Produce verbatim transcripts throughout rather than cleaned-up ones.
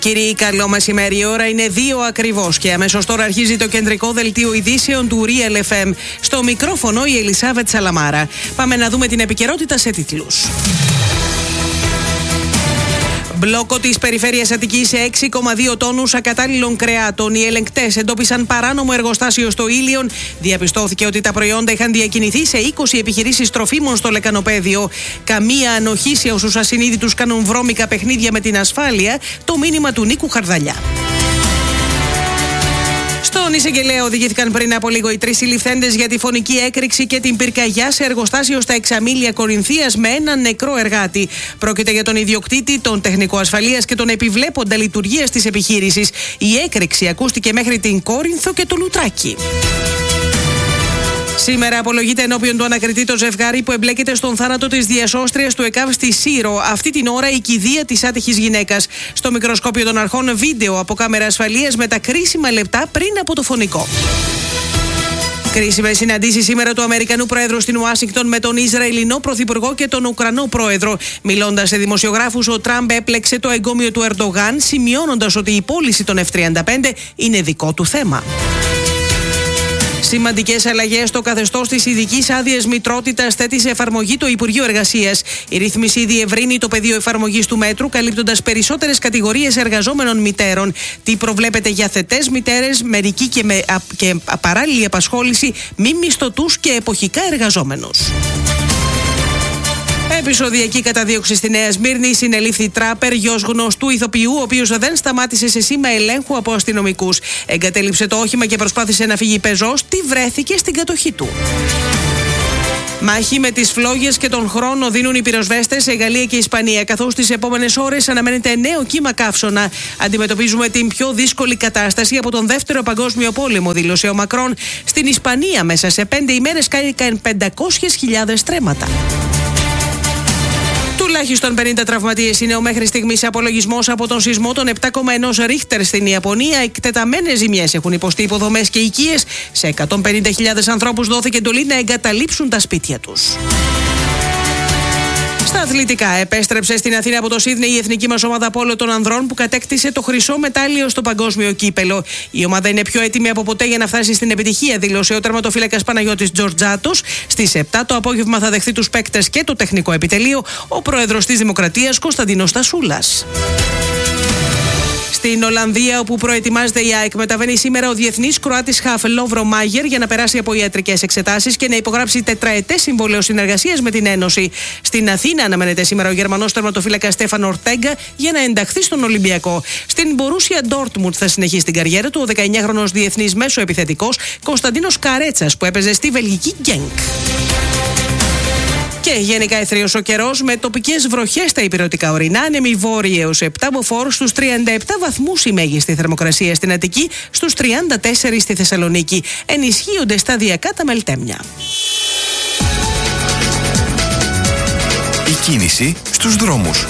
Κύριοι, καλό μεσημέρι. Η ώρα είναι δύο ακριβώς και αμέσως τώρα αρχίζει το κεντρικό δελτίο ειδήσεων του Real εφ εμ. Στο μικρόφωνο η Ελισάβετ Σαλαμάρα. Πάμε να δούμε την επικαιρότητα σε τίτλους. Μπλόκο της περιφέρειας Αττικής σε έξι κόμμα δύο τόνους ακατάλληλων κρεάτων. Οι ελεγκτές εντόπισαν παράνομο εργοστάσιο στο Ήλιον. Διαπιστώθηκε ότι τα προϊόντα είχαν διακινηθεί σε είκοσι επιχειρήσεις τροφίμων στο λεκανοπέδιο. Καμία ανοχή σε όσους ασυνείδητους κάνουν βρώμικα παιχνίδια με την ασφάλεια. Το μήνυμα του Νίκου Χαρδαλιά. Στον εισαγγελέα οδηγήθηκαν πριν από λίγο οι τρεις συλληφθέντες για τη φωνική έκρηξη και την πυρκαγιά σε εργοστάσιο στα Εξαμήλια Κορινθίας με έναν νεκρό εργάτη. Πρόκειται για τον ιδιοκτήτη, τον τεχνικό ασφαλείας και τον επιβλέποντα λειτουργίας της επιχείρησης. Η έκρηξη ακούστηκε μέχρι την Κόρινθο και το Λουτράκι. Σήμερα απολογείται ενώπιον του ανακριτή το ζευγάρι που εμπλέκεται στον θάνατο της διασώστριας του ΕΚΑΒ στη Σύρο. Αυτή την ώρα η κηδεία της άτυχης γυναίκας. Στο μικροσκόπιο των αρχών βίντεο από κάμερα ασφαλείας με τα κρίσιμα λεπτά πριν από το φωνικό. Κρίσιμες συναντήσεις σήμερα του Αμερικανού Προέδρου στην Ουάσιγκτον με τον Ισραηλινό Πρωθυπουργό και τον Ουκρανό Πρόεδρο. Μιλώντας σε δημοσιογράφους, ο Τραμπ έπλεξε το εγκόμιο του Ερντογάν, σημειώνοντας ότι η πώληση των εφ τριάντα πέντε είναι δικό του θέμα. Σημαντικές αλλαγές στο καθεστώς της ειδικής άδειας μητρότητας θέτει σε εφαρμογή το Υπουργείο Εργασίας. Η ρύθμιση διευρύνει το πεδίο εφαρμογής του μέτρου, καλύπτοντας περισσότερες κατηγορίες εργαζόμενων μητέρων. Τι προβλέπεται για θετές μητέρες, μερική και, με, α, και παράλληλη απασχόληση, μη μισθωτούς και εποχικά εργαζόμενους. Επεισοδιακή καταδίωξη στη Νέα Σμύρνη. Συνελήφθη τράπερ, γιος γνωστού ηθοποιού, ο οποίος δεν σταμάτησε σε σήμα ελέγχου από αστυνομικούς. Εγκατέλειψε το όχημα και προσπάθησε να φύγει πεζός. Τι βρέθηκε στην κατοχή του. Μάχη με τις φλόγες και τον χρόνο δίνουν οι πυροσβέστες σε Γαλλία και Ισπανία, καθώς τις επόμενες ώρες αναμένεται νέο κύμα καύσωνα. Αντιμετωπίζουμε την πιο δύσκολη κατάσταση από τον Δεύτερο Παγκόσμιο Πόλεμο, δήλωσε ο Μακρόν. Στην Ισπανία μέσα σε πέντε ημέρες κάηκαν πεντακόσιες χιλιάδες στρέμματα. Τουλάχιστον πενήντα τραυματίες είναι ο μέχρι στιγμής απολογισμός από τον σεισμό των επτά κόμμα ένα Ρίχτερ στην Ιαπωνία. Εκτεταμένες ζημιές έχουν υποστεί υποδομές και οικίες. Σε εκατόν πενήντα χιλιάδες ανθρώπους δόθηκε εντολή να εγκαταλείψουν τα σπίτια τους. Στα αθλητικά, επέστρεψε στην Αθήνα από το Σίδνεϊ η εθνική μας ομάδα πόλο των ανδρών που κατέκτησε το χρυσό μετάλλιο στο παγκόσμιο κύπελο. Η ομάδα είναι πιο έτοιμη από ποτέ για να φτάσει στην επιτυχία, δήλωσε ο τερματοφύλακας Παναγιώτης Τζορτζάτος. Στις επτά το απόγευμα θα δεχθεί τους παίκτες και το τεχνικό επιτελείο ο πρόεδρος της Δημοκρατίας Κωνσταντίνος Τασούλας. Στην Ολλανδία, όπου προετοιμάζεται η ΑΕΚ, μεταβαίνει σήμερα ο διεθνής Κροάτης χαφ Λόβρο Μάγερ για να περάσει από ιατρικές εξετάσεις και να υπογράψει τετραετές συμβόλαιο συνεργασίας με την Ένωση. Στην Αθήνα αναμένεται σήμερα ο Γερμανός τερματοφύλακας Στέφαν Ορτέγκα για να ενταχθεί στον Ολυμπιακό. Στην Μπορούσια Ντόρτμουντ θα συνεχίσει την καριέρα του ο δεκαεννιάχρονος διεθνής μέσο επιθετικός Κωνσταντίνος Καρέτσας, που έπαιζε στη βελγική Γκένκ. Και γενικά εθρίος ο καιρός με τοπικές βροχές στα ηπειρωτικά ορεινά, άνεμοι βόρειοι έως επτά μποφόρ, στους τριάντα επτά βαθμούς η μέγιστη θερμοκρασία στην Αττική, στους τριάντα τέσσερα στη Θεσσαλονίκη. Ενισχύονται σταδιακά τα μελτέμια. Η κίνηση στους δρόμους.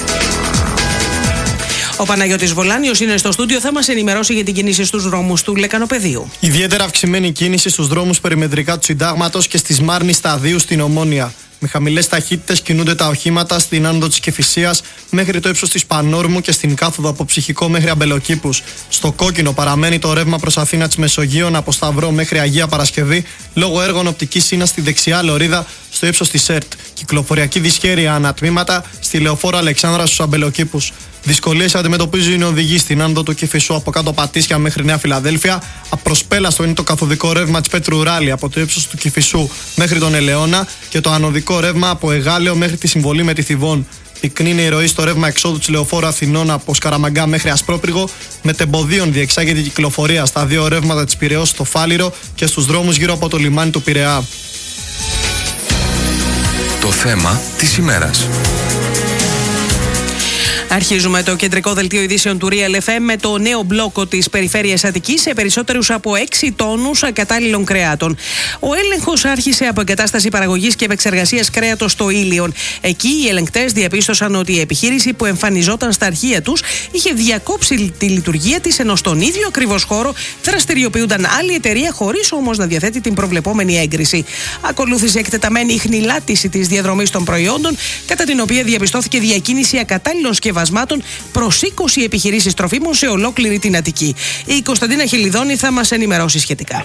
Ο Παναγιώτης Βολάνιος είναι στο στούντιο, θα μας ενημερώσει για την κίνηση στους δρόμους του Λεκανοπεδίου. Ιδιαίτερα αυξημένη κίνηση στους δρόμους περιμετρικά του Συντάγματος και στη Σμάρνη Σταδίου στην Ομόνια. Με χαμηλές ταχύτητες κινούνται τα οχήματα στην άνοδο της Κηφισίας μέχρι το ύψος της Πανόρμου και στην κάθοδο από Ψυχικό μέχρι Αμπελοκήπους. Στο κόκκινο παραμένει το ρεύμα προς Αθήνα της Μεσογείων από Σταυρό μέχρι Αγία Παρασκευή λόγω έργων οπτικής ίνας στη δεξιά λωρίδα στο ύψος της ΕΡΤ. Κυκλοφοριακή δυσχέρεια ανατμήματα στη Λεωφόρο Αλεξάνδρα στους Αμπελοκήπους. Δυσκολίες αντιμετωπίζουν οι οδηγοί στην άνοδο του Κηφισού από κάτω Πατήσια μέχρι Νέα Φιλαδέλφια. Απροσπέλαστο είναι το καθοδικό ρεύμα της Πέτρου Ράλη από το ύψος του Κηφισού μέχρι τον Ελαιώνα και το ανωδικό ρεύμα από Εγάλεο μέχρι τη συμβολή με τη Θηβών. Πυκνή είναι η ροή στο ρεύμα εξόδου της Λεωφόρου Αθηνών από Σκαραμαγκά μέχρι Ασπρόπυργο. Με τεμποδίων διεξάγεται η κυκλοφορία στα δύο ρεύματα της Πειραιώς στο Φάληρο και στους δρόμους γύρω από το λιμάνι του Πειραιά. Το θέμα της ημέρας. Αρχίζουμε το κεντρικό δελτίο ειδήσεων του Real εφ εμ με το νέο μπλόκο της περιφέρειας Αττικής σε περισσότερους από έξι τόνους ακατάλληλων κρεάτων. Ο έλεγχος άρχισε από εγκατάσταση παραγωγής και επεξεργασίας κρέατος στο Ήλιον. Εκεί οι ελεγκτές διαπίστωσαν ότι η επιχείρηση που εμφανιζόταν στα αρχεία τους είχε διακόψει τη λειτουργία της, ενώ στον ίδιο ακριβώς χώρο δραστηριοποιούνταν άλλη εταιρεία χωρίς όμως να διαθέτει την προβλεπόμενη έγκριση. Ακολούθησε εκτεταμένη ιχνηλάτηση της διαδρομής των προϊόντων, κατά την οποία διαπιστώθηκε διακίνηση ακατάλληλων σκευασμάτων παρασκευασμάτων προς είκοσι επιχειρήσεις τροφίμων σε ολόκληρη την Αττική. Η Κωνσταντίνα Χελιδόνη θα μας ενημερώσει σχετικά.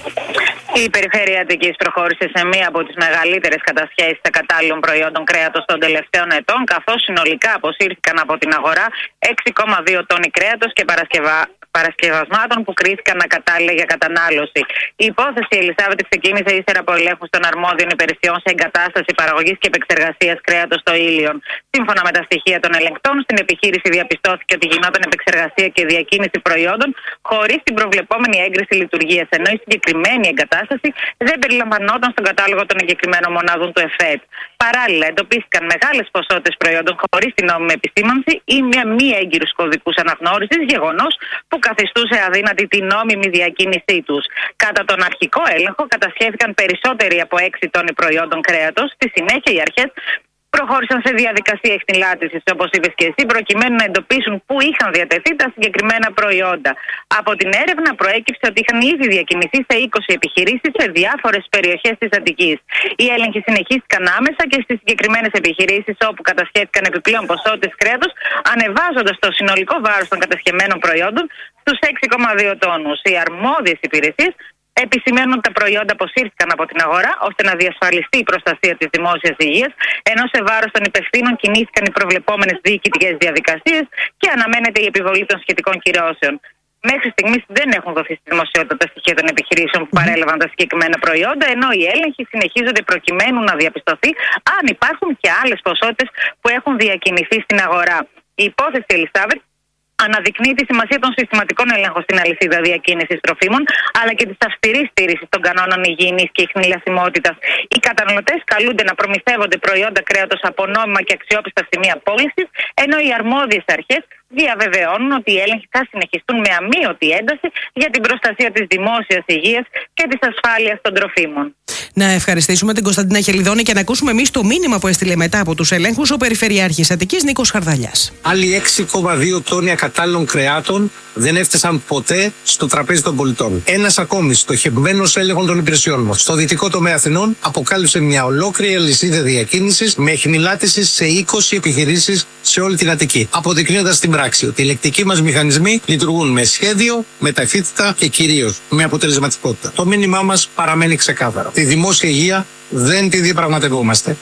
Η περιφέρεια Αττικής προχώρησε σε μία από τις μεγαλύτερες κατασχέσεις ακατάλληλων προϊόντων κρέατος των τελευταίων ετών, καθώς συνολικά αποσύρθηκαν από την αγορά έξι κόμμα δύο τόνοι κρέατος και παρασκευα... παρασκευασμάτων που κρίθηκαν ακατάλληλα για κατανάλωση. Η υπόθεση Ελισάβετ ξεκίνησε ύστερα από ελέγχους των αρμόδιων υπηρεσιών σε εγκατάσταση παραγωγής και επεξεργασίας κρέατος στο Ήλιον. Σύμφωνα με τα στοιχεία των ελεγκτών, στην επιχείρηση διαπιστώθηκε ότι γινόταν επεξεργασία και διακίνηση προϊόντων χωρίς την προβλεπόμενη έγκριση λειτουργίας, ενώ η συγκεκριμένη εγκατάσταση δεν περιλαμβανόταν στον κατάλογο των εγκεκριμένων μονάδων του ΕΦΕΤ. Παράλληλα, εντοπίστηκαν μεγάλες ποσότητες προϊόντων χωρίς την νόμιμη επισήμανση ή μια μη έγκυρους κωδικούς αναγνώρισης, γεγονός που καθιστούσε αδύνατη την νόμιμη διακίνησή τους. Κατά τον αρχικό έλεγχο, κατασχέθηκαν περισσότεροι από έξι τόνοι προϊόντων κρέατος. Στη συνέχεια, οι αρχές προχώρησαν σε διαδικασία εχνηλάτησης, όπως είπες και εσύ, προκειμένου να εντοπίσουν πού είχαν διατεθεί τα συγκεκριμένα προϊόντα. Από την έρευνα προέκυψε ότι είχαν ήδη διακινηθεί σε είκοσι επιχειρήσεις σε διάφορες περιοχές της Αττικής. Οι έλεγχοι συνεχίστηκαν άμεσα και στις συγκεκριμένες επιχειρήσεις όπου κατασχέθηκαν επιπλέον ποσότητες κρέατος, ανεβάζοντας το συνολικό βάρος των κατασχεμένων προϊόντων στους έξι κόμμα δύο τόνους. Οι αρμόδιες υπηρεσίες επισημαίνουν ότι τα προϊόντα αποσύρθηκαν από την αγορά ώστε να διασφαλιστεί η προστασία της δημόσιας υγείας, ενώ σε βάρος των υπευθύνων κινήθηκαν οι προβλεπόμενες διοικητικές διαδικασίες και αναμένεται η επιβολή των σχετικών κυρώσεων. Μέχρι στιγμής δεν έχουν δοθεί στη δημοσιότητα τα στοιχεία των επιχειρήσεων που παρέλαβαν τα συγκεκριμένα προϊόντα, ενώ οι έλεγχοι συνεχίζονται προκειμένου να διαπιστωθεί αν υπάρχουν και άλλες ποσότητες που έχουν διακινηθεί στην αγορά. Η υπόθεση Ελισάβετ αναδεικνύει τη σημασία των συστηματικών ελέγχων στην αλυσίδα διακίνησης τροφίμων, αλλά και της αυστηρής στήρησης των κανόνων υγιεινής και ιχνηλασιμότητας. Οι καταναλωτές καλούνται να προμηθεύονται προϊόντα κρέατος από νόμιμα και αξιόπιστα σημεία πώλησης, ενώ οι αρμόδιες αρχές διαβεβαιώνουν ότι οι έλεγχοι θα συνεχιστούν με αμείωτη ένταση για την προστασία της δημόσιας υγείας και της ασφάλειας των τροφίμων. Να ευχαριστήσουμε την Κωνσταντίνα Χελιδόνη και να ακούσουμε εμείς το μήνυμα που έστειλε μετά από τους ελέγχους ο Περιφερειάρχης Αττικής Νίκος Χαρδαλιάς. Άλλοι έξι κόμμα δύο τόνοι ακατάλληλων κρεάτων δεν έφτασαν ποτέ στο τραπέζι των πολιτών. Ένας ακόμη στοχευμένος έλεγχων των υπηρεσιών μας στο δυτικό τομέα Αθηνών αποκάλυψε μια ολόκληρη αλυσίδα διακίνησης με εχνηλάτηση σε είκοσι επιχειρήσεις σε όλη την Αττική, αποδεικνύοντας στην πράξη ότι οι ελεκτικοί μας μηχανισμοί λειτουργούν με σχέδιο, με ταχύτητα και κυρίως με αποτελεσματικότητα. Το μήνυμά μας παραμένει ξεκάθαρο. Τη δημόσια υγεία δεν τη διαπραγματευόμαστε.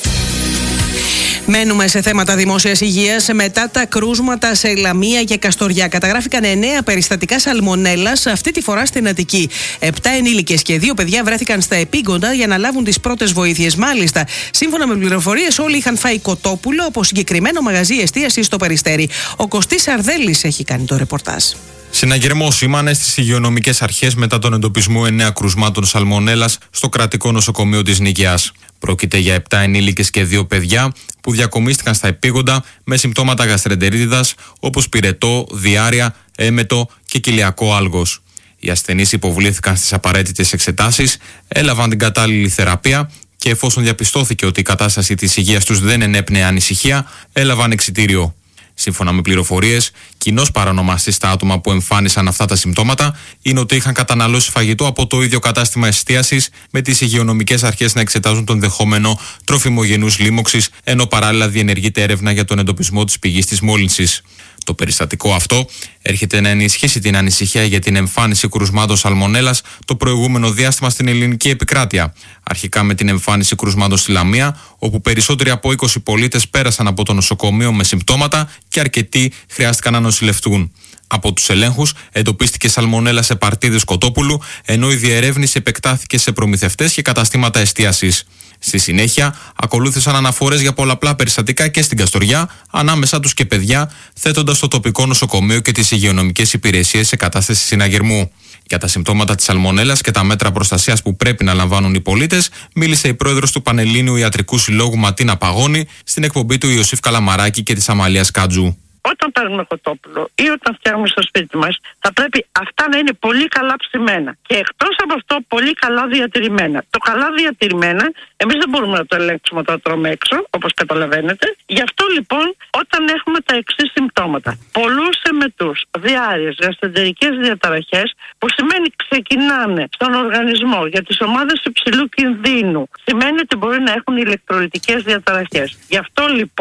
Μένουμε σε θέματα δημόσιας υγείας. Μετά τα κρούσματα σε Λαμία και Καστοριά, καταγράφηκαν εννέα περιστατικά σαλμονέλας, αυτή τη φορά στην Αττική. Επτά ενήλικες και δύο παιδιά βρέθηκαν στα επίγοντα για να λάβουν τις πρώτες βοήθειες. Μάλιστα, σύμφωνα με πληροφορίες, όλοι είχαν φάει κοτόπουλο από συγκεκριμένο μαγαζί εστίασης στο Περιστέρι. Ο Κωστής Αρδέλης έχει κάνει το ρεπορτάζ. Συναγερμό σήμανε στις υγειονομικές αρχές μετά τον εντοπισμό εννέα κρουσμάτων σαλμονέλας στο κρατικό νοσοκομείο της Νικαιάς. Πρόκειται για επτά ενήλικες και δύο παιδιά που διακομίστηκαν στα επίγοντα με συμπτώματα γαστρεντερίτιδας όπως πυρετό, διάρρεια, έμετο και κοιλιακό άλγος. Οι ασθενείς υποβλήθηκαν στις απαραίτητες εξετάσεις, έλαβαν την κατάλληλη θεραπεία και εφόσον διαπιστώθηκε ότι η κατάσταση της υγείας τους δεν ενέπνεε ανησυχία, έλαβαν εξιτήριο. Σύμφωνα με πληροφορίες, κοινός παρανομαστής στα άτομα που εμφάνισαν αυτά τα συμπτώματα είναι ότι είχαν καταναλώσει φαγητό από το ίδιο κατάστημα εστίασης, με τις υγειονομικές αρχές να εξετάζουν τον δεχόμενο τροφιμογενούς λίμωξης, ενώ παράλληλα διενεργείται έρευνα για τον εντοπισμό της πηγής της μόλυνσης. Το περιστατικό αυτό έρχεται να ενισχύσει την ανησυχία για την εμφάνιση κρουσμάτων σαλμονέλας το προηγούμενο διάστημα στην ελληνική επικράτεια. Αρχικά με την εμφάνιση κρουσμάτων στη Λαμία, όπου περισσότεροι από είκοσι πολίτες πέρασαν από το νοσοκομείο με συμπτώματα και αρκετοί χρειάστηκαν να νοσηλευτούν. Από τους ελέγχους εντοπίστηκε σαλμονέλα σε παρτίδες κοτόπουλου, ενώ η διερεύνηση επεκτάθηκε σε προμηθευτές και καταστήματα εστίασης. Στη συνέχεια, ακολούθησαν αναφορές για πολλαπλά περιστατικά και στην Καστοριά, ανάμεσά τους και παιδιά, θέτοντας το τοπικό νοσοκομείο και τις υγειονομικές υπηρεσίες σε κατάσταση συναγερμού. Για τα συμπτώματα της σαλμονέλας και τα μέτρα προστασίας που πρέπει να λαμβάνουν οι πολίτες, μίλησε η πρόεδρος του Πανελλήνιου Ιατρικού Συλλόγου Ματίνα Παγώνη στην εκπομπή του Ιωσήφ Καλαμαράκη και της Αμαλίας Κάτζου. Όταν παίρνουμε κοτόπουλο ή όταν φτιάχνουμε στο σπίτι μας, θα πρέπει αυτά να είναι πολύ καλά ψημένα. Και εκτός από αυτό, πολύ καλά διατηρημένα. Το καλά διατηρημένα, εμείς δεν μπορούμε να το ελέγξουμε όταν το τρώμε έξω, όπως καταλαβαίνετε. Γι' αυτό λοιπόν, όταν έχουμε τα εξής συμπτώματα, πολλούς εμετούς, διάρρειες, γαστρεντερικές διαταραχές, που σημαίνει ξεκινάνε στον οργανισμό για τις ομάδες υψηλού κινδύνου, σημαίνει ότι μπορεί να έχουν ηλεκτρολιτικές διαταραχές. Γι' αυτό λοιπόν,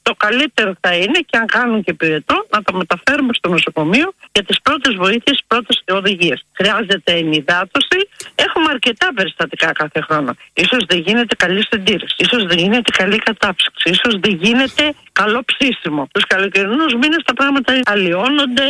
το καλύτερο θα είναι, και αν κάνουν και πυρετό, να το μεταφέρουμε στο νοσοκομείο για τις πρώτες βοήθειες, πρώτες οδηγίες. Χρειάζεται ενυδάτωση. Έχουμε αρκετά περιστατικά κάθε χρόνο. Ίσως δεν γίνεται καλή συντήρηση. Ίσως δεν γίνεται καλή κατάψυξη. Ίσως δεν γίνεται καλό ψήσιμο. Τους καλοκαιρινούς μήνες τα πράγματα αλλοιώνονται.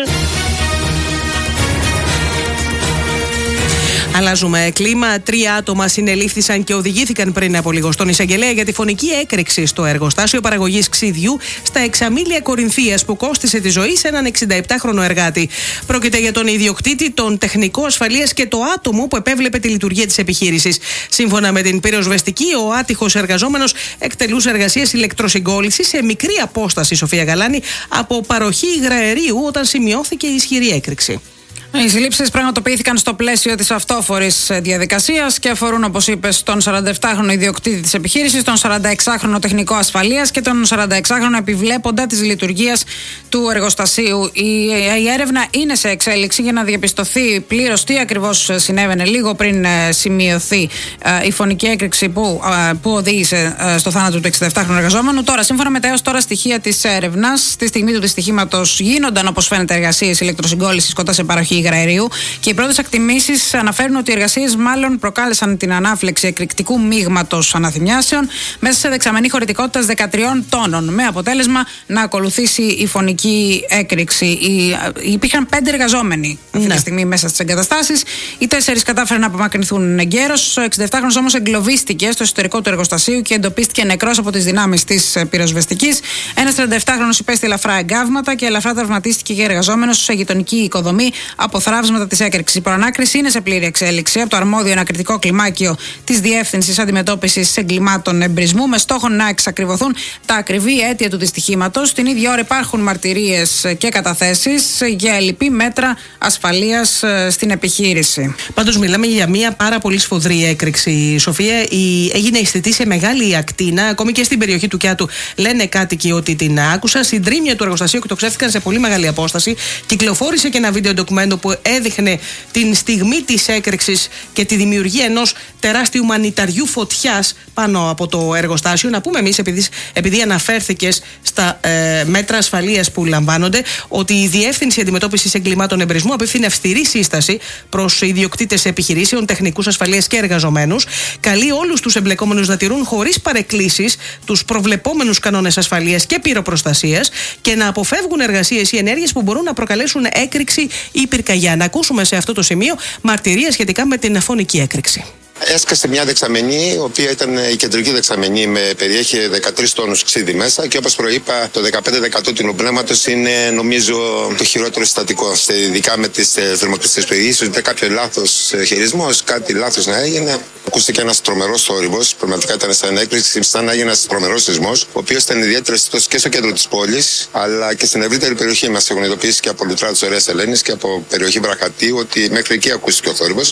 Αλλάζουμε κλίμα. Τρία άτομα συνελήφθησαν και οδηγήθηκαν πριν από λίγο στον εισαγγελέα για τη φωνική έκρηξη στο εργοστάσιο παραγωγής ξυδιού στα Εξαμήλια Κορινθίας που κόστισε τη ζωή σε έναν εξηνταεπτάχρονο εργάτη. Πρόκειται για τον ιδιοκτήτη, τον τεχνικό ασφαλείας και το άτομο που επέβλεπε τη λειτουργία της επιχείρησης. Σύμφωνα με την πυροσβεστική, ο άτυχος εργαζόμενος εκτελούσε εργασίες ηλεκτροσυγκόλλησης σε μικρή απόσταση, Σοφία Γαλάνη, από παροχή υγραερίου όταν σημειώθηκε η ισχυρή έκρηξη. Οι συλλήψεις πραγματοποιήθηκαν στο πλαίσιο της αυτόφορης διαδικασίας και αφορούν, όπως είπες, τον σαρανταεπτάχρονο ιδιοκτήτη της επιχείρησης, τον σαρανταεξάχρονο τεχνικό ασφαλείας και τον σαρανταεξάχρονο επιβλέποντα της λειτουργίας του εργοστασίου. Η, η έρευνα είναι σε εξέλιξη για να διαπιστωθεί πλήρως τι ακριβώς συνέβαινε λίγο πριν σημειωθεί ε, η φωνική έκρηξη που, ε, που οδήγησε ε, στο θάνατο του εξηνταεπτάχρονου εργαζόμενου. Τώρα, σύμφωνα με τα έως τώρα στοιχεία της έρευνας, στη στιγμή του δυστυχήματος γίνονταν, όπως φαίνεται, εργασίες ηλεκτροσυγκόλλησης κοντά σε παροχή υγραερίου και οι πρώτες εκτιμήσεις αναφέρουν ότι οι εργασίες μάλλον προκάλεσαν την ανάφλεξη εκρηκτικού μείγματος αναθυμιάσεων μέσα σε δεξαμενή χωρητικότητας δεκατρία τόνων, με αποτέλεσμα να ακολουθήσει η φωνική έκρηξη. Οι, υπήρχαν πέντε εργαζόμενοι αυτή ναι. τη στιγμή μέσα στις εγκαταστάσεις. Οι τέσσερις κατάφεραν να απομακρυνθούν εγκαίρως. Ο εξηνταεπτάχρονος όμως εγκλωβίστηκε στο εσωτερικό του εργοστασίου και εντοπίστηκε νεκρός από τις δυνάμεις της πυροσβεστικής. Ένας τριανταεπτάχρονος υπέστη ελαφρά εγκάβματα και ελαφρά τραυματίστηκε και εργαζόμενος σε γειτονική οικοδομή από θράψματα της έκρηξης. Η προανάκριση είναι σε πλήρη εξέλιξη από το αρμόδιο ανακριτικό κλιμάκιο της Διεύθυνσης Αντιμετώπισης Εγκλημάτων Εμπρισμού, με στόχο να εξακριβωθούν τα ακριβή αίτια του δυστυχήματος. Την ίδια ώρα υπάρχουν μαρτυρίες και καταθέσεις για ελλειπή μέτρα ασφαλείας στην επιχείρηση. Πάντως, μιλάμε για μια πάρα πολύ σφοδρή έκρηξη, Σοφία. Η... Έγινε αισθητή σε μεγάλη ακτίνα, ακόμη και στην περιοχή του Κιάτου. Λένε κάτοικοι ότι την άκουσαν. Συντρίμμια του εργοστασίου εκτοξεύτηκαν σε πολύ μεγάλη απόσταση. Κυκλοφόρησε και ένα βίντεο ντοκουμέντο που έδειχνε την στιγμή της έκρηξης και τη δημιουργία ενός τεράστιου μανιταριού φωτιάς πάνω από το εργοστάσιο. Να πούμε εμείς, επειδή, επειδή αναφέρθηκες στα ε, μέτρα ασφαλείας που λαμβάνονται, ότι η Διεύθυνση Αντιμετώπισης Εγκλημάτων Εμπρισμού απευθύνει αυστηρή σύσταση προς ιδιοκτήτες επιχειρήσεων, τεχνικούς ασφαλείας και εργαζομένους. Καλεί όλους τους εμπλεκόμενους να τηρούν χωρίς παρεκκλήσεις τους προβλεπόμενους κανόνες ασφαλείας και πυροπροστασίας και να αποφεύγουν εργασίες ή ενέργειες που μπορούν να προκαλέσουν έκρηξη ή πυρκαγιά. Να ακούσουμε σε αυτό το σημείο μαρτυρία σχετικά με την φωνική έκρηξη. Έσκασε μια δεξαμενή, η οποία ήταν η κεντρική δεξαμενή, με περιέχει δεκατρείς τόνους ξύδι μέσα και όπως προείπα, το δεκαπέντε τοις εκατό του πνεύματος είναι, νομίζω, το χειρότερο συστατικό. Ειδικά με τις θερμοκρασίες που ίσως ήταν κάποιο λάθος χειρισμός, κάτι λάθος να έγινε. Ακούστηκε ένας τρομερός θόρυβος, πραγματικά ήταν σαν έκρηξη, σαν να έγινε ένας τρομερός σεισμός, ο οποίος ήταν ιδιαίτερα αισθητός και στο κέντρο της πόλης, αλλά και στην ευρύτερη περιοχή μας. Έχουν ειδοποιήσει και από Λουτρά της Ωραίας Ελένης και από περιοχή Βραχατίου ότι μέχρι εκεί ακούστηκε ο θόρυβος.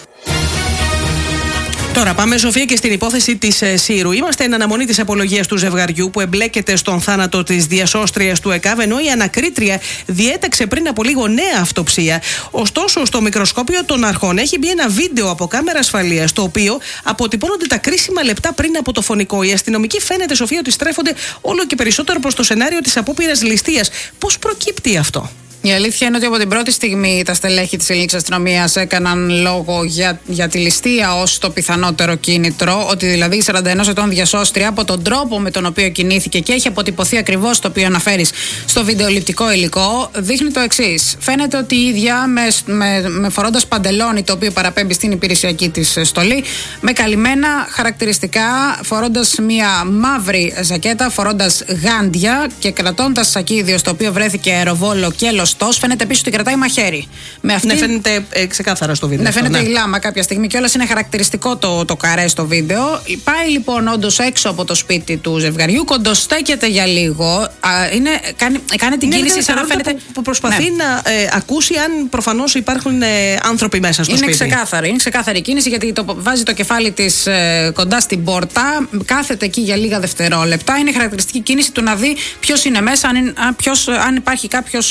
Τώρα πάμε, Σοφία, και στην υπόθεση της ε, Σύρου. Είμαστε εν αναμονή της απολογίας του ζευγαριού που εμπλέκεται στον θάνατο της διασώστριας του ΕΚΑΒ, ενώ η ανακρίτρια διέταξε πριν από λίγο νέα αυτοψία. Ωστόσο, στο μικροσκόπιο των αρχών έχει μπει ένα βίντεο από κάμερα ασφαλείας, το οποίο αποτυπώνονται τα κρίσιμα λεπτά πριν από το φωνικό. Οι αστυνομικοί φαίνεται, Σοφία, ότι στρέφονται όλο και περισσότερο προς το σενάριο της απόπειρας ληστείας. Πώς προκύπτει αυτό? Η αλήθεια είναι ότι από την πρώτη στιγμή τα στελέχη της ελληνικής αστυνομίας έκαναν λόγο για, για τη ληστεία ως το πιθανότερο κίνητρο. Ότι δηλαδή η σαράντα ενός ετών διασώστρια, από τον τρόπο με τον οποίο κινήθηκε και έχει αποτυπωθεί ακριβώς το οποίο αναφέρεις στο βιντεοληπτικό υλικό, δείχνει το εξής. Φαίνεται ότι η ίδια με, με, με φορώντας παντελόνι, το οποίο παραπέμπει στην υπηρεσιακή της στολή, με καλυμμένα χαρακτηριστικά, φορώντας μια μαύρη ζακέτα, φορώντας γάντια και κρατώντας σακίδιο στο οποίο βρέθηκε αεροβόλο και λοστός. Φαίνεται επίσης ότι κρατάει μαχαίρι. Με αυτή... Ναι, φαίνεται ε, ξεκάθαρα στο βίντεο. Ναι, αυτό, φαίνεται ναι. η λάμα κάποια στιγμή και όλας είναι χαρακτηριστικό το, το καρέ στο βίντεο. Πάει λοιπόν όντως έξω από το σπίτι του ζευγαριού, κοντοστέκεται για λίγο. Α, είναι, κάνει, κάνει την ναι, κίνηση ναι, σαν να φαίνεται. Που, που προσπαθεί ναι. να ε, ακούσει αν προφανώς υπάρχουν ε, άνθρωποι μέσα στο είναι σπίτι. Ξεκάθαρη, είναι ξεκάθαρη κίνηση, γιατί το, βάζει το κεφάλι της ε, κοντά στην πόρτα, κάθεται εκεί για λίγα δευτερόλεπτα. Είναι χαρακτηριστική κίνηση του να δει ποιος είναι μέσα, αν, ποιος, αν υπάρχει κάποιος μέσα.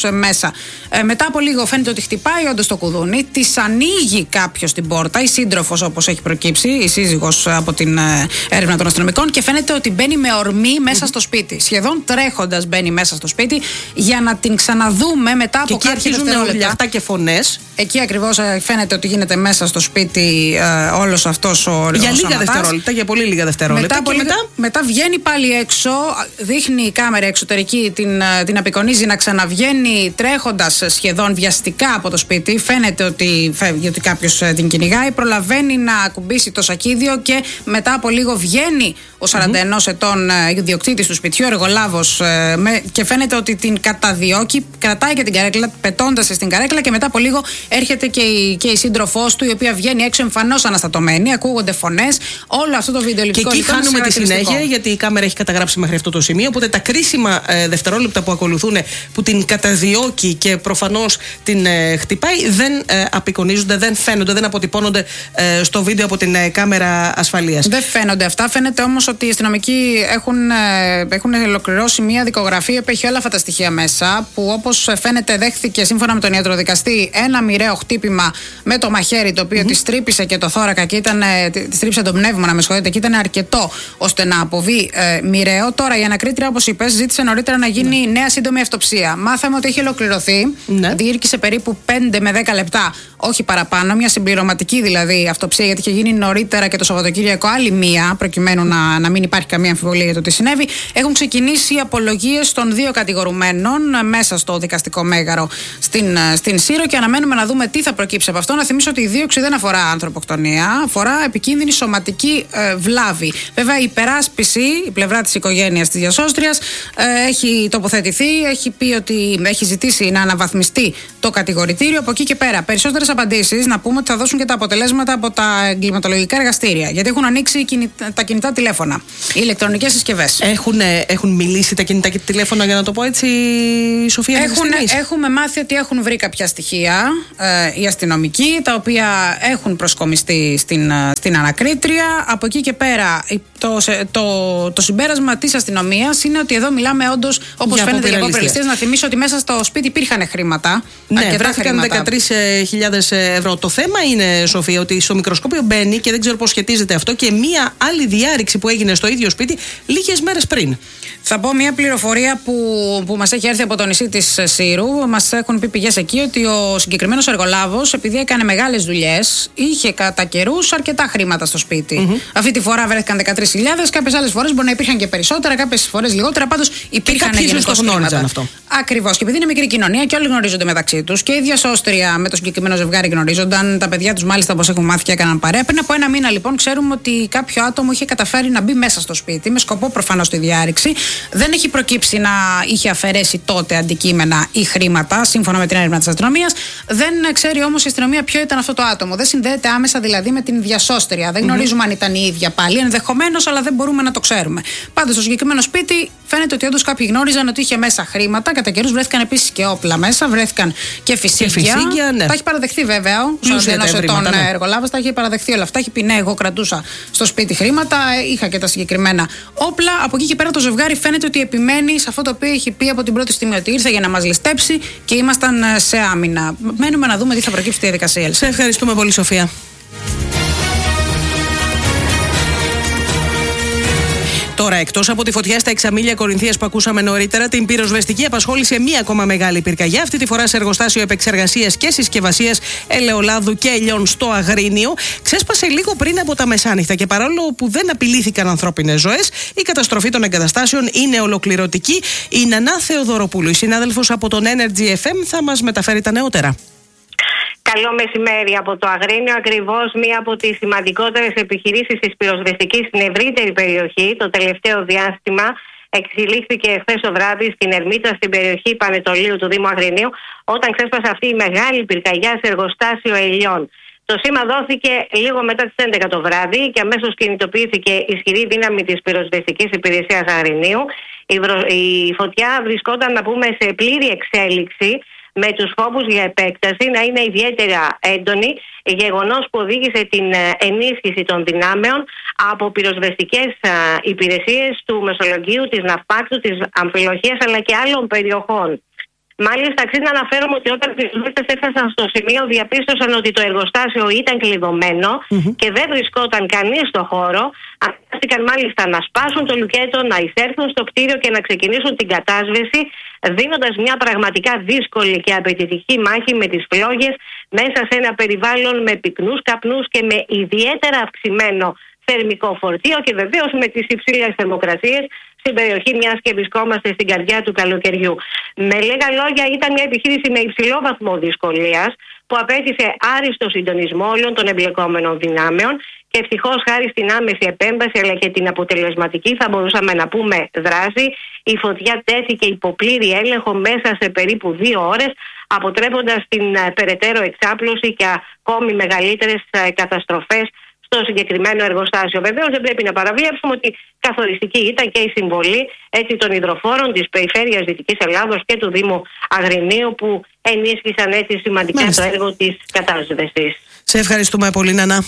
μέσα. Ε, μετά από λίγο φαίνεται ότι χτυπάει όντως το κουδούνι, της ανοίγει κάποιος την πόρτα, η σύντροφος όπως έχει προκύψει, η σύζυγος από την ε, έρευνα των αστυνομικών, και φαίνεται ότι μπαίνει με ορμή μέσα mm-hmm. στο σπίτι. Σχεδόν τρέχοντας μπαίνει μέσα στο σπίτι για να την ξαναδούμε μετά από και κάποια δευτερόλεπτα. Αυτά και φωνές. Εκεί ακριβώς φαίνεται ότι γίνεται μέσα στο σπίτι ε, όλος αυτός ο Για λίγα δευτερόλεπτα, για πολύ λίγα δευτερόλεπτα. Μετά, και μετά, μετά... μετά βγαίνει πάλι έξω, δείχνει η κάμερα εξωτερική, την, την απεικονίζει να ξαναβγαίνει τρέχοντας σχεδόν βιαστικά από το σπίτι. Φαίνεται ότι φεύγει, ότι κάποιος την κυνηγάει. Προλαβαίνει να ακουμπήσει το σακίδιο και μετά από λίγο βγαίνει ο σαράντα ενός mm-hmm. ετών ιδιοκτήτης του σπιτιού, εργολάβος, και φαίνεται ότι την καταδιώκει, κρατάει και την καρέκλα, πετώντας στην καρέκλα, και μετά από λίγο έρχεται και η, και η σύντροφός του, η οποία βγαίνει έξω εμφανώς αναστατωμένη. Ακούγονται φωνές. Όλο αυτό το βιντεοληπτικό. Και εκεί χάνουμε τη συνέχεια, γιατί η κάμερα έχει καταγράψει μέχρι αυτό το σημείο. Οπότε τα κρίσιμα ε, δευτερόλεπτα που ακολουθούν, που την καταδιώκει και προφανώς την ε, χτυπάει, δεν ε, απεικονίζονται, δεν φαίνονται, δεν αποτυπώνονται ε, στο βίντεο από την ε, κάμερα ασφαλείας. Δεν φαίνονται αυτά. Φαίνεται όμως ότι οι αστυνομικοί έχουν, ε, έχουν ολοκληρώσει μια δικογραφία που έχει όλα αυτά τα στοιχεία μέσα, που όπως φαίνεται δέχθηκε σύμφωνα με τον ιατροδικαστή ένα μοιραίο χτύπημα με το μαχαίρι, το οποίο mm-hmm. τη τρύπησε και το θώρακα και ήταν, τη τρύπησε το πνεύμα, να με συγχωρείτε, και ήταν αρκετό ώστε να αποβεί ε, μοιραίο. Τώρα η ανακρίτρια, όπως είπες, ζήτησε νωρίτερα να γίνει ναι. νέα σύντομη αυτοψία. Μάθαμε ότι έχει ολοκληρωθεί. Ναι. Διήρκησε περίπου πέντε με δέκα λεπτά, όχι παραπάνω. Μια συμπληρωματική δηλαδή αυτοψία, γιατί είχε γίνει νωρίτερα και το Σαββατοκύριακο άλλη μία, προκειμένου να, να μην υπάρχει καμία αμφιβολία για το τι συνέβη. Έχουν ξεκινήσει οι απολογίες των δύο κατηγορουμένων μέσα στο δικαστικό μέγαρο στην, στην Σύρο, και αναμένουμε να δούμε τι θα προκύψει από αυτό. Να θυμίσω ότι η δίωξη δεν αφορά ανθρωποκτονία, αφορά επικίνδυνη σωματική ε, βλάβη. Βέβαια, η υπεράσπιση, η πλευρά της οικογένειας της διασώστριας, ε, έχει τοποθετηθεί, έχει πει ότι έχει ζητήσει να αναβαθμιστεί το κατηγορητήριο. Από εκεί και πέρα, περισσότερες απαντήσεις να πούμε ότι θα δώσουν και τα αποτελέσματα από τα εγκληματολογικά εργαστήρια. Γιατί έχουν ανοίξει τα κινητά τηλέφωνα, οι ηλεκτρονικές συσκευές. Έχουν, έχουν μιλήσει τα κινητά τηλέφωνα, για να το πω έτσι, Σοφία? Έχουν, έχουμε μάθει ότι έχουν βρει κάποια στοιχεία ε, οι αστυνομικοί, τα οποία έχουν προσκομιστεί στην, στην ανακρίτρια. Από εκεί και πέρα, το, το, το συμπέρασμα της αστυνομίας είναι ότι εδώ μιλάμε όντως, όπως φαίνεται, για αποπειραλιστές. Να θυμίσω ότι μέσα στο σπίτι υπήρχαν χρήματα. Ναι, βρέθηκαν δεκατρείς χιλιάδες ευρώ. Το θέμα είναι, Σοφία, ότι στο μικροσκόπιο μπαίνει, και δεν ξέρω πώς σχετίζεται αυτό, και μία άλλη διάρρηξη που έγινε στο ίδιο σπίτι λίγες μέρες πριν. Θα πω μια πληροφορία που, που μας έχει έρθει από το νησί της Σύρου. Μας έχουν πει πηγές εκεί ότι ο συγκεκριμένος εργολάβος, επειδή έκανε μεγάλες δουλειές, είχε κατά καιρούς αρκετά χρήματα στο σπίτι. Mm-hmm. Αυτή τη φορά βρέθηκαν δεκατρείς χιλιάδες, κάποιες άλλες φορές μπορεί να υπήρχαν και περισσότερα, κάποιες φορές λιγότερα. Πάντως υπήρχαν γενικώς χρήματα. Αυτό. Ακριβώς. Και επειδή είναι μικρή κοινωνία και όλοι γνωρίζονται μεταξύ τους, και η διασώστρια με το συγκεκριμένο ζευγάρι γνωρίζονταν, τα παιδιά τους μάλιστα, όπως έχουν μάθει, και έκαναν παρέα. Πριν από ένα μήνα λοιπόν ξέρουμε ότι κάποιο άτομο είχε καταφέρει να μπει μέσα στο σπίτι, με σκοπό προφανώς τη διάρρηξη. Δεν έχει προκύψει να είχε αφαιρέσει τότε αντικείμενα ή χρήματα, σύμφωνα με την έρευνα της αστυνομίας. Δεν ξέρει όμως η αστυνομία ποιο ήταν αυτό το άτομο. Δεν συνδέεται άμεσα δηλαδή με την διασώστρια. Δεν γνωρίζουμε mm-hmm. αν ήταν η ίδια πάλι. Ενδεχομένως, αλλά δεν μπορούμε να το ξέρουμε. Πάντως, στο συγκεκριμένο σπίτι φαίνεται ότι όντως κάποιοι γνώριζαν ότι είχε μέσα χρήματα. Κατά καιρούς βρέθηκαν επίσης και όπλα μέσα, βρέθηκαν και φυσίγγια. Ναι. Τα έχει παραδεχθεί βέβαια ο σαράντα ενός ετών ναι. εργολάβος. Τα έχει παραδεχθεί όλα αυτά. Έχει πει ναι, εγώ κρατούσα στο σπίτι χρήματα, είχα και τα συγκεκριμένα όπλα. Από εκεί και πέρα το ζευγάρι φαίνεται ότι επιμένει σε αυτό το οποίο έχει πει από την πρώτη στιγμή, ότι ήρθε για να μας ληστέψει και ήμασταν σε άμυνα. Μένουμε να δούμε τι θα προκύψει στη διαδικασία. Σε ευχαριστούμε πολύ, Σοφία. Τώρα, εκτός από τη φωτιά στα εξαμίλια Κορινθίας που ακούσαμε νωρίτερα, την πυροσβεστική απασχόλησε μία ακόμα μεγάλη πυρκαγιά. Αυτή τη φορά σε εργοστάσιο επεξεργασίας και συσκευασίας ελαιολάδου και ελιών στο Αγρίνιο. Ξέσπασε λίγο πριν από τα μεσάνυχτα και παρόλο που δεν απειλήθηκαν ανθρώπινες ζωές, η καταστροφή των εγκαταστάσεων είναι ολοκληρωτική. Η Νανά Θεοδωροπούλου, η συνάδελφος από τον Energy εφ εμ, θα μας μεταφέρει τα νεότερα. Καλό μεσημέρι από το Αγρίνιο. Ακριβώς μία από τις σημαντικότερες επιχειρήσεις της πυροσβεστικής στην ευρύτερη περιοχή το τελευταίο διάστημα εξελίχθηκε χθες το βράδυ στην Ερμήτρα, στην περιοχή Πανετολίου του Δήμου Αγρινίου, όταν ξέσπασε αυτή η μεγάλη πυρκαγιά σε εργοστάσιο ελιών. Το σήμα δόθηκε λίγο μετά τις έντεκα το βράδυ και αμέσως κινητοποιήθηκε ισχυρή δύναμη της πυροσβεστικής υπηρεσίας Αγρινίου. Η, βρο... η φωτιά βρισκόταν, να πούμε, σε πλήρη εξέλιξη, με τους φόβους για επέκταση να είναι ιδιαίτερα έντονη, γεγονός που οδήγησε την ενίσχυση των δυνάμεων από πυροσβεστικές υπηρεσίες του Μεσολογγίου, της Ναυπάκτου, της Αμφιλοχίας αλλά και άλλων περιοχών. Μάλιστα, αξίζει να αναφέρουμε ότι όταν οι πυροσβέστες έφτασαν στο σημείο, διαπίστωσαν ότι το εργοστάσιο ήταν κλειδωμένο mm-hmm. και δεν βρισκόταν κανείς στο χώρο. Αναγκάστηκαν μάλιστα να σπάσουν το λουκέτο, να εισέλθουν στο κτίριο και να ξεκινήσουν την κατάσβεση, δίνοντας μια πραγματικά δύσκολη και απαιτητική μάχη με τις φλόγες μέσα σε ένα περιβάλλον με πυκνούς καπνούς και με ιδιαίτερα αυξημένο θερμικό φορτίο και βεβαίως με τις υψηλές θερμοκρασίες στην περιοχή, μιας και βρισκόμαστε στην καρδιά του καλοκαιριού. Με λίγα λόγια, ήταν μια επιχείρηση με υψηλό βαθμό δυσκολίας που απέτησε άριστο συντονισμό όλων των εμπλεκόμενων δυνάμεων και ευτυχώς χάρη στην άμεση επέμβαση αλλά και την αποτελεσματική, θα μπορούσαμε να πούμε, δράση, η φωτιά τέθηκε υπό πλήρη έλεγχο μέσα σε περίπου δύο ώρες, αποτρέποντας την περαιτέρω εξάπλωση και ακόμη μεγαλύτερες καταστροφές στο συγκεκριμένο εργοστάσιο. Βεβαίως δεν πρέπει να παραβλέψουμε ότι καθοριστική ήταν και η συμβολή έτσι, των υδροφόρων της Περιφέρειας Δυτικής Ελλάδος και του Δήμου Αγρινίου, που ενίσχυσαν έτσι σημαντικά Μάλιστα. το έργο της κατάσβεσης. Σε ευχαριστούμε πολύ, Νανά.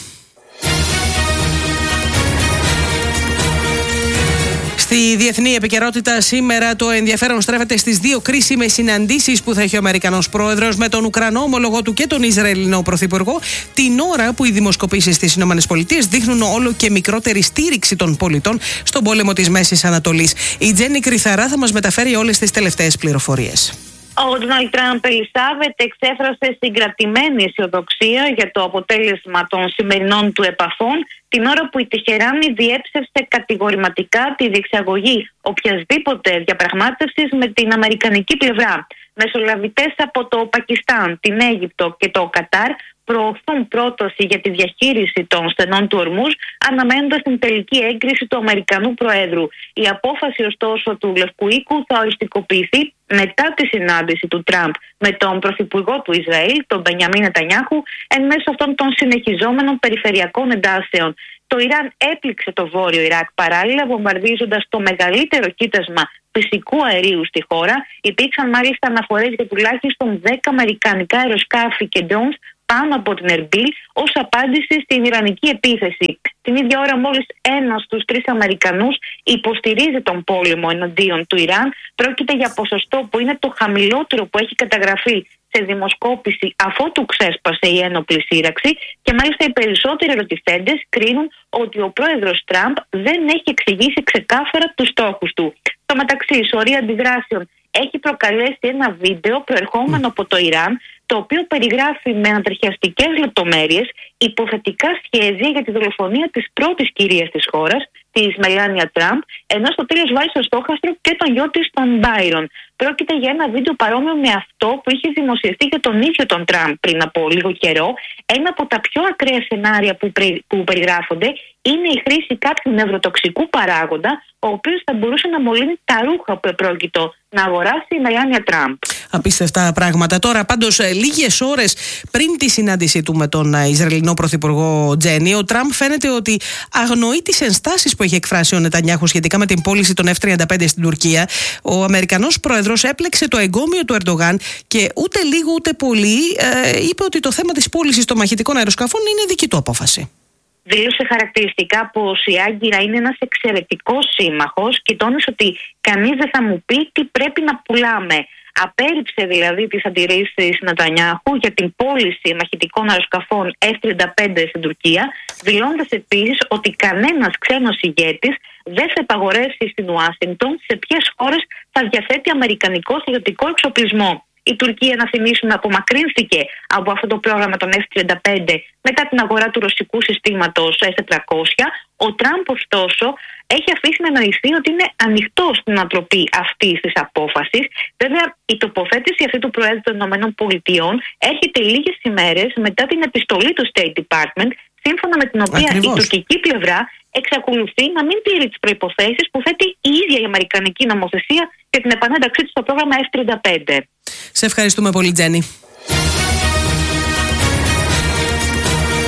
Στη διεθνή επικαιρότητα σήμερα το ενδιαφέρον στρέφεται στις δύο κρίσιμες συναντήσεις που θα έχει ο Αμερικανός πρόεδρος με τον Ουκρανό ομολογό του και τον Ισραηλινό πρωθυπουργό, την ώρα που οι δημοσκοπήσεις στις ΗΠΑ δείχνουν όλο και μικρότερη στήριξη των πολιτών στον πόλεμο της Μέσης Ανατολής. Η Τζέννη Κρυθαρά θα μας μεταφέρει όλες τις τελευταίες πληροφορίες. Ο Ντόναλντ Τραμπ, Ελισάβετ, εξέφρασε συγκρατημένη αισιοδοξία για το αποτέλεσμα των σημερινών του επαφών, την ώρα που η Τεχεράνη διέψευσε κατηγορηματικά τη διεξαγωγή οποιασδήποτε διαπραγμάτευσης με την αμερικανική πλευρά. Μεσολαβητές από το Πακιστάν, την Αίγυπτο και το Κατάρ προωθούν πρόταση για τη διαχείριση των στενών του Ορμούζ, αναμένοντας την τελική έγκριση του Αμερικανού Προέδρου. Η απόφαση, ωστόσο, του Λευκού Οίκου θα οριστικοποιηθεί μετά τη συνάντηση του Τραμπ με τον Πρωθυπουργό του Ισραήλ, τον Μπενιαμίν Νετανιάχου, εν μέσω αυτών των συνεχιζόμενων περιφερειακών εντάσεων. Το Ιράν έπληξε το βόρειο Ιράκ παράλληλα, βομβαρδίζοντας το μεγαλύτερο κοίτασμα φυσικού αερίου στη χώρα. Υπήρξαν μάλιστα αναφορές για τουλάχιστον δέκα αμερικανικά αεροσκάφη και drones πάνω από την Ερμπίλ ως απάντηση στην ιρανική επίθεση. Την ίδια ώρα μόλις ένας στους τρεις Αμερικανούς υποστηρίζει τον πόλεμο εναντίον του Ιράν. Πρόκειται για ποσοστό που είναι το χαμηλότερο που έχει καταγραφεί σε δημοσκόπηση αφότου ξέσπασε η ένοπλη σύραξη, και μάλιστα οι περισσότεροι ερωτηθέντες κρίνουν ότι ο πρόεδρος Τραμπ δεν έχει εξηγήσει ξεκάθαρα τους στόχους του. Στο μεταξύ, η σωρία αντιδράσεων έχει προκαλέσει ένα βίντεο προερχόμενο από το Ιράν, το οποίο περιγράφει με ανατριχιαστικές λεπτομέρειες υποθετικά σχέδια για τη δολοφονία της πρώτης κυρίας της χώρας, της Μελάνια Τραμπ, ενώ στο τέλος βάζει στο στόχαστρο και τον γιο της, τον Μπάιρον. Πρόκειται για ένα βίντεο παρόμοιο με αυτό που είχε δημοσιευτεί για τον ίδιο τον Τραμπ πριν από λίγο καιρό. Ένα από τα πιο ακραία σενάρια που, πρι, που περιγράφονται είναι η χρήση κάποιου νευροτοξικού παράγοντα, ο οποίος θα μπορούσε να μολύνει τα ρούχα που επρόκειτο να αγοράσει η Μελάνια Τραμπ. Απίστευτα πράγματα. Τώρα, πάντως, λίγες ώρες πριν τη συνάντησή του με τον Ισραηλινό πρωθυπουργό Τζένι, ο Τραμπ φαίνεται ότι αγνοεί τις ενστάσεις που έχει εκφράσει ο Νετανιάχου σχετικά με την πώληση των εφ τριάντα πέντε στην Τουρκία. Ο Αμερικανός πρόεδρος έπλεξε το εγκόμιο του Ερντογάν και ούτε λίγο ούτε πολύ ε, είπε ότι το θέμα της πώλησης των μαχητικών αεροσκαφών είναι δική του απόφαση. Δήλωσε χαρακτηριστικά πως η Άγκυρα είναι ένας εξαιρετικός σύμμαχος και τόνισε ότι κανείς δεν θα μου πει τι πρέπει να πουλάμε. Απέρριψε δηλαδή τις αντιρρήσεις Νετανιάχου για την πώληση μαχητικών αεροσκαφών εφ τριάντα πέντε στην Τουρκία, δηλώντας επίσης ότι κανένας ξένος ηγέτης δεν θα επαγορεύσει στην Ουάσιγκτον σε ποιες χώρες θα διαθέτει αμερικανικό στρατιωτικό εξοπλισμό. Η Τουρκία, να θυμίσουμε, απομακρύνθηκε από αυτό το πρόγραμμα των εφ τριάντα πέντε μετά την αγορά του ρωσικού συστήματος ες τετρακόσια. Ο Τραμπ, ωστόσο, έχει αφήσει να εννοηθεί ότι είναι ανοιχτό στην ανατροπή αυτής της απόφασης. Βέβαια, η τοποθέτηση αυτή του Προέδρου των ΗΠΑ έρχεται λίγες ημέρες μετά την επιστολή του State Department, σύμφωνα με την οποία Ακριβώς. η τουρκική πλευρά εξακολουθεί να μην τηρεί τις προϋποθέσεις που θέτει η ίδια η αμερικανική νομοθεσία για την επανένταξή της στο πρόγραμμα εφ τριάντα πέντε. Σε ευχαριστούμε πολύ, Τζένι.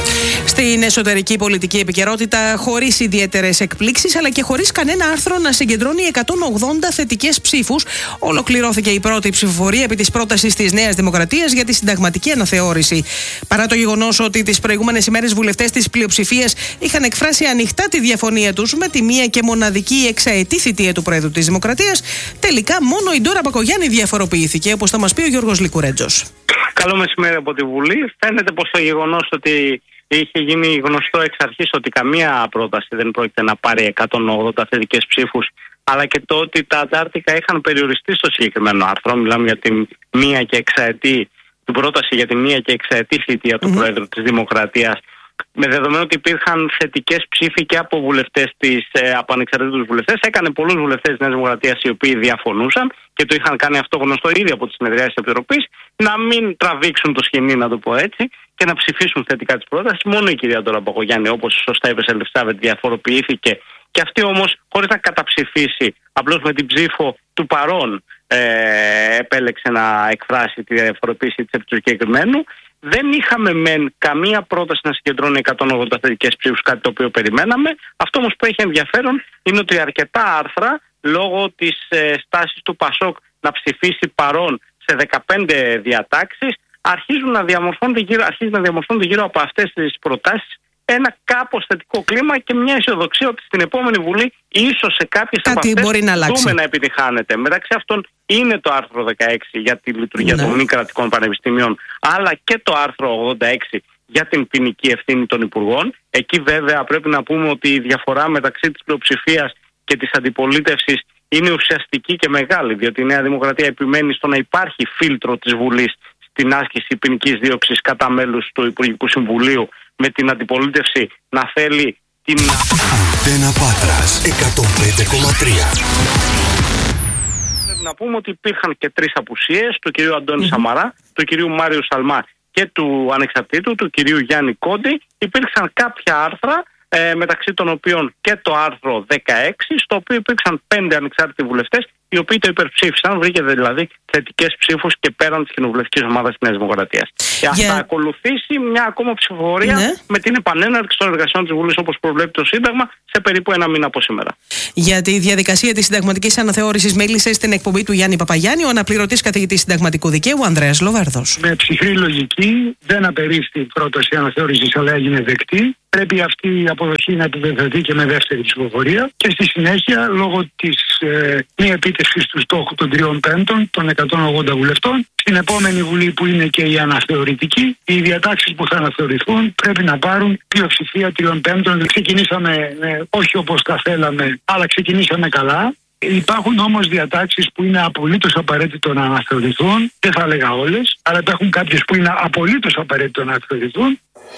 Στην εσωτερική πολιτική επικαιρότητα, χωρίς ιδιαίτερες εκπλήξεις αλλά και χωρίς κανένα άρθρο να συγκεντρώνει εκατόν ογδόντα θετικές ψήφους, ολοκληρώθηκε η πρώτη ψηφοφορία επί της πρότασης της Νέας Δημοκρατίας για τη συνταγματική αναθεώρηση. Παρά το γεγονός ότι τις προηγούμενες ημέρες βουλευτές της πλειοψηφίας είχαν εκφράσει ανοιχτά τη διαφωνία τους με τη μία και μοναδική εξαετή θητεία του Πρόεδρου της Δημοκρατίας, τελικά μόνο η Ντόρα Μπακογιάννη διαφοροποιήθηκε, όπως θα μας πει ο Γιώργος Λικουρέτζος. Καλό μεσημέρι από τη Βουλή. Φαίνεται πως το γεγονός ότι είχε γίνει γνωστό εξ αρχής ότι καμία πρόταση δεν πρόκειται να πάρει εκατόν ογδόντα θετικές ψήφους, αλλά και το ότι τα αντάρτικα είχαν περιοριστεί στο συγκεκριμένο άρθρο. Μιλάμε για την μία και εξαετή, την πρόταση για τη μία και εξαετή θητεία του mm-hmm. Πρόεδρου της Δημοκρατίας, με δεδομένο ότι υπήρχαν θετικές ψήφοι και από βουλευτές της, ε, από ανεξαρτήτους βουλευτές. Έκανε πολλούς βουλευτές της Νέας Δημοκρατίας οι οποίοι διαφωνούσαν και το είχαν κάνει αυτό γνωστό ήδη από τις συνεδριάσεις της Επιτροπής, να μην τραβήξουν το σκηνή, να το πω έτσι, και να ψηφίσουν θετικά τις πρότασεις. Μόνο η κυρία Ντόρα Μπακογιάννη, όπως σωστά είπε σε Ελευθεράβετ, διαφοροποιήθηκε, και αυτή όμως χωρίς να καταψηφίσει, απλώς με την ψήφο του παρόν ε, επέλεξε να εκφράσει τη διαφοροποίηση της επί του συγκεκριμένου. Δεν είχαμε μεν καμία πρόταση να συγκεντρώνει εκατόν ογδόντα θετικές ψήφους, κάτι το οποίο περιμέναμε. Αυτό όμως που έχει ενδιαφέρον είναι ότι αρκετά άρθρα, λόγω της ε, στάσης του Πασόκ να ψηφίσει παρόν σε δεκαπέντε διατάξεις, αρχίζουν να διαμορφώνονται γύρω, αρχίζουν να διαμορφώνονται γύρω από αυτές τις προτάσεις ένα κάπως θετικό κλίμα και μια αισιοδοξία ότι στην επόμενη Βουλή ίσως σε κάποιες από αυτές μπορεί να δούμε να επιτυχάνεται. Μεταξύ αυτών είναι το άρθρο δεκαέξι για τη λειτουργία ναι. των μη κρατικών πανεπιστημίων, αλλά και το άρθρο ογδόντα έξι για την ποινική ευθύνη των υπουργών. Εκεί βέβαια πρέπει να πούμε ότι η διαφορά μεταξύ της πλειοψηφίας και της αντιπολίτευσης είναι ουσιαστική και μεγάλη, διότι η Νέα Δημοκρατία επιμένει στο να υπάρχει φίλτρο της Βουλής στην άσκηση ποινικής δίωξης κατά μέλους του Υπουργικού Συμβουλίου, με την αντιπολίτευση να θέλει την... Αντένα Πάτρας εκατόν πέντε κόμμα τρία. Πρέπει να πούμε ότι υπήρχαν και τρεις απουσίες, του κυρίου Αντώνη mm-hmm. Σαμαρά, του κυρίου Μάριου Σαλμά και του ανεξαρτήτου, του κυρίου Γιάννη Κόντι. Υπήρξαν κάποια άρθρα, ε, μεταξύ των οποίων και το άρθρο δεκαέξι, στο οποίο υπήρξαν πέντε ανεξάρτητοι βουλευτές, οι οποίοι το υπερψήφισαν, βρήκε δηλαδή θετικές ψήφους και πέραν της κοινοβουλευτικής ομάδας της Νέας Δημοκρατίας. Yeah. Και θα ακολουθήσει μια ακόμα ψηφοφορία ναι. με την επανέναρξη των εργασιών της Βουλής, όπως προβλέπει το Σύνταγμα, σε περίπου ένα μήνα από σήμερα. Για τη διαδικασία της συνταγματικής αναθεώρησης μίλησε στην εκπομπή του Γιάννη Παπαγιάννη ο αναπληρωτής καθηγητής συνταγματικού δικαίου Ανδρέας Λοβέρδος. Με ψυχρή λογική δεν απερίφθη η πρόταση αναθεώρησης, αλλά έγινε δεκτή. Πρέπει αυτή η αποδοχή να επιβεβαιωθεί και με δεύτερη ψηφοφορία. Και στη συνέχεια, λόγω της ε, μη επίτευξης του στόχου των τριών πέμπτων, των εκατόν ογδόντα βουλευτών, στην επόμενη Βουλή, που είναι και η αναθεωρητική, οι διατάξεις που θα αναθεωρηθούν πρέπει να πάρουν πλειοψηφία τριών πέμπτων. Ξεκινήσαμε ε, όχι όπως τα θέλαμε, αλλά ξεκινήσαμε καλά. Υπάρχουν όμως διατάξεις που είναι απολύτως απαραίτητο να αναθεωρηθούν. Δεν θα έλεγα όλες, αλλά υπάρχουν κάποιες που είναι απολύτως απαραίτητο να αναθεωρηθούν.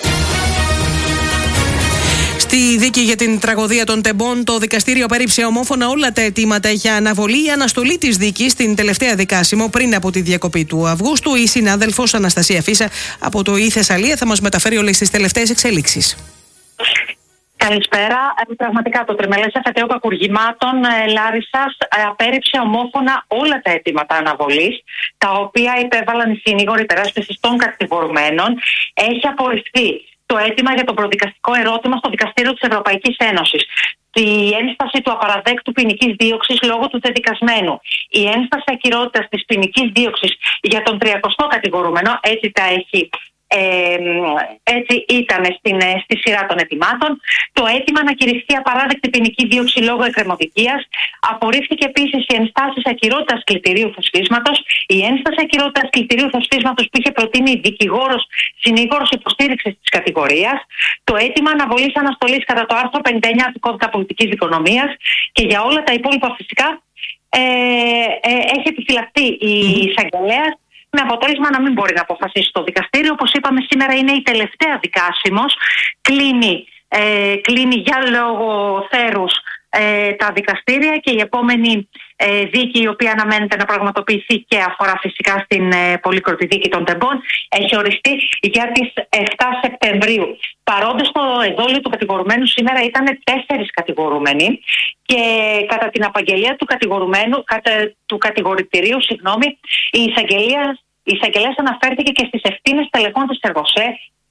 Στη δίκη για την τραγωδία των Τεμπών, το δικαστήριο απέρριψε ομόφωνα όλα τα αιτήματα για αναβολή ή αναστολή της δίκης στην τελευταία δικάσιμο πριν από τη διακοπή του Αυγούστου. Η συνάδελφος Αναστασία Φίσα από το ΙΕ Θεσσαλία θα μας μεταφέρει όλες τις τελευταίες εξελίξεις. Καλησπέρα. Ε, πραγματικά το τριμελές εφετείο κακουργημάτων ε, Λάρισσας ε, απέρριψε ομόφωνα όλα τα αιτήματα αναβολής, τα οποία υπέβαλαν οι συνήγοροι υπεράσπισης των κατηγορουμένων. Έχει απορριφθεί το αίτημα για το προδικαστικό ερώτημα στο Δικαστήριο της Ευρωπαϊκής Ένωσης, η ένσταση του απαραδέκτου ποινικής δίωξης λόγω του δεδικασμένου, η ένσταση ακυρότητας της ποινικής δίωξης για τον τριακοστό κατηγορούμενο, έτσι τα έχει. Ε, έτσι ήταν στην, στη σειρά των αιτημάτων. Το αίτημα να κηρυχθεί απαράδεκτη ποινική δίωξη λόγω εκκρεμωτικίας. Απορρίφθηκε επίσης η ενστάση ακυρότητας κλητηρίου θεσπίσματος, η ένσταση ακυρότητας κλητηρίου θεσπίσματος που είχε προτείνει δικηγόρος συνήγορος υποστήριξης της κατηγορίας. Το αίτημα αναβολής αναστολής κατά το άρθρο πενήντα εννιά του Κώδικα Πολιτικής Δικονομίας. Και για όλα τα υπόλοιπα φυσικά ε, ε, έχει επιφυλαχθεί η εισαγγελέας, με αποτέλεσμα να μην μπορεί να αποφασίσει το δικαστήριο. Όπως είπαμε, σήμερα είναι η τελευταία δικάσιμος. Κλείνει, ε, κλείνει για λόγο θέρους ε, τα δικαστήρια και η επόμενη ε, δίκη, η οποία αναμένεται να πραγματοποιηθεί και αφορά φυσικά στην ε, πολύκροτη δίκη των Τεμπών, έχει οριστεί για τις εφτά Σεπτεμβρίου. Παρόντες στο εδόλιο του κατηγορουμένου σήμερα ήταν τέσσερις κατηγορούμενοι και κατά την απαγγελία του κατηγορουμένου, κατά του κατηγορητηρίου, συγγνώμη, η εισαγγελία Η εισαγγελέας αναφέρθηκε και στις ευθύνες τελεχών της Εργοσέ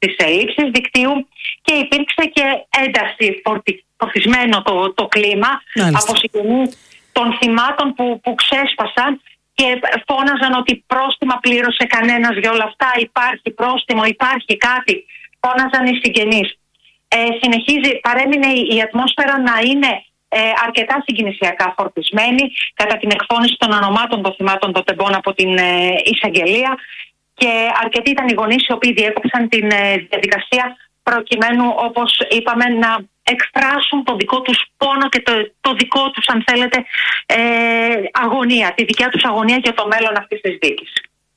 της έλλειψης δικτύου και υπήρξε και ένταση, φορτι, φορτισμένο το, το κλίμα. Μάλιστα. Από συγγενείς των θυμάτων που, που ξέσπασαν και φώναζαν ότι πρόστιμα πλήρωσε κανένας για όλα αυτά, υπάρχει πρόστιμο, υπάρχει κάτι, φώναζαν οι συγγενείς. Ε, συνεχίζει, παρέμεινε η, η ατμόσφαιρα να είναι ε, αρκετά συγκινησιακά φορτισμένη κατά την εκφώνηση των ονομάτων των θυμάτων των τεμπών από την ε, εισαγγελία, και αρκετοί ήταν οι γονείς οι οποίοι διέκοψαν την ε, διαδικασία προκειμένου, όπως είπαμε, να εκφράσουν το δικό τους πόνο και το, το δικό τους, αν θέλετε, ε, αγωνία, τη δικιά τους αγωνία για το μέλλον αυτής της δίκης.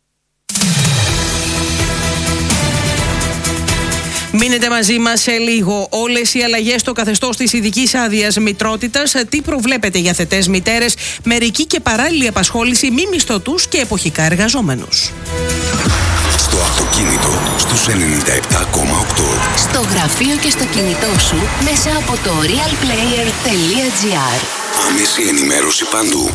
Μείνετε μαζί μας σε λίγο. Όλες οι αλλαγές στο καθεστώς της ειδικής άδειας μητρότητας, τι προβλέπετε για θετές μητέρες, μερική και παράλληλη απασχόληση, μη μισθωτούς και εποχικά εργαζόμενους. Στο αυτοκίνητο στους ενενήντα επτά κόμμα οκτώ. Στο γραφείο και στο κινητό σου μέσα από το realplayer.gr. Άμεση ενημέρωση παντού.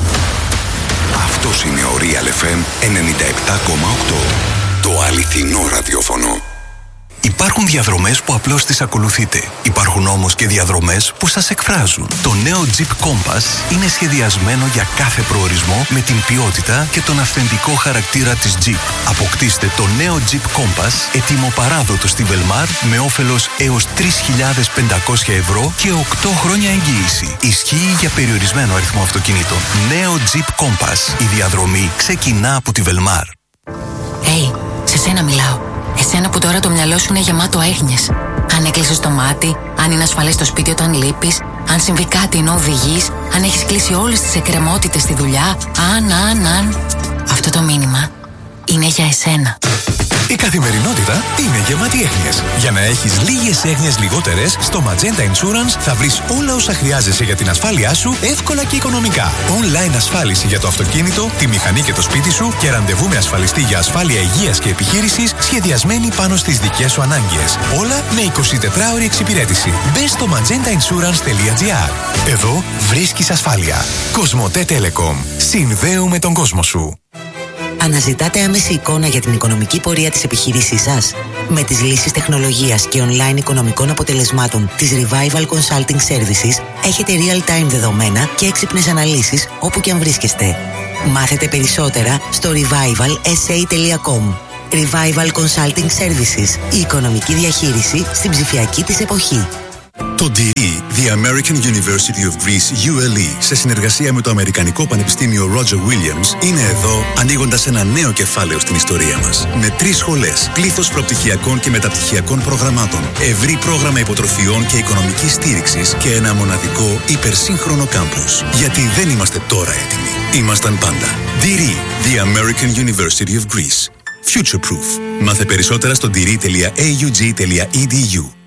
Αυτός είναι ο Real εφ εμ ενενήντα επτά κόμμα οκτώ. Το αληθινό ραδιόφωνο. Υπάρχουν διαδρομές που απλώς τις ακολουθείτε. Υπάρχουν όμως και διαδρομές που σας εκφράζουν. Το νέο Jeep Compass είναι σχεδιασμένο για κάθε προορισμό με την ποιότητα και τον αυθεντικό χαρακτήρα της Jeep. Αποκτήστε το νέο Jeep Compass έτοιμο παράδοτο στη Velmar με όφελος έως τρεις χιλιάδες πεντακόσια ευρώ και οκτώ χρόνια εγγύηση. Ισχύει για περιορισμένο αριθμό αυτοκινήτων. Νέο Jeep Compass. Η διαδρομή ξεκινά από τη Velmar. Hey, σε σένα μιλάω. Εσένα που τώρα το μυαλό σου είναι γεμάτο έγνοιες. Αν έκλεισες το μάτι, αν είναι ασφαλές το σπίτι όταν λείπεις, αν συμβεί κάτι ενώ οδηγείς, αν έχεις κλείσει όλες τις εκκρεμότητες στη δουλειά, αν, αν, αν. Αυτό το μήνυμα είναι για εσένα. Η καθημερινότητα είναι γεμάτη έγνοιες. Για να έχεις λίγες έγνοιες λιγότερες, στο Magenta Insurance θα βρεις όλα όσα χρειάζεσαι για την ασφάλειά σου εύκολα και οικονομικά. Online ασφάλιση για το αυτοκίνητο, τη μηχανή και το σπίτι σου και ραντεβού με ασφαλιστή για ασφάλεια υγείας και επιχείρησης σχεδιασμένη πάνω στις δικές σου ανάγκες. Όλα με εικοσιτετράωρη εξυπηρέτηση. Μπες στο magenta insurance τελεία gr. Εδώ βρίσκεις ασφάλεια. Κοσμοτέ Telecom. Συνδέουμε τον κόσμο σου. Αναζητάτε άμεση εικόνα για την οικονομική πορεία της επιχείρησής σας? Με τις λύσεις τεχνολογίας και online οικονομικών αποτελεσμάτων της Revival Consulting Services έχετε real-time δεδομένα και έξυπνες αναλύσεις όπου και αν βρίσκεστε. Μάθετε περισσότερα στο revival s a τελεία com. Revival Consulting Services. Η οικονομική διαχείριση στην ψηφιακή της εποχή. Το ντι ι, The American University of Greece, γιου ελ ι, σε συνεργασία με το Αμερικανικό Πανεπιστήμιο Roger Williams, είναι εδώ ανοίγοντας ένα νέο κεφάλαιο στην ιστορία μας. Με τρεις σχολές, πλήθος προπτυχιακών και μεταπτυχιακών προγραμμάτων, ευρύ πρόγραμμα υποτροφιών και οικονομικής στήριξης και ένα μοναδικό υπερσύγχρονο κάμπους. Γιατί δεν είμαστε τώρα έτοιμοι. Ήμασταν πάντα. ντι ι, The American University of Greece. Future Proof. Μάθε περισσότερα στο ντι ι τελεία έι γιου τζι τελεία ι ντι γιου.